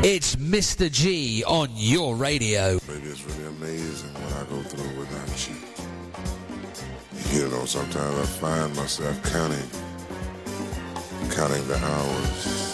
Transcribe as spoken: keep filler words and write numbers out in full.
It's Mister G on your radio. Baby, it's really amazing what I go through without you. You know, sometimes I find myself counting, counting the hours.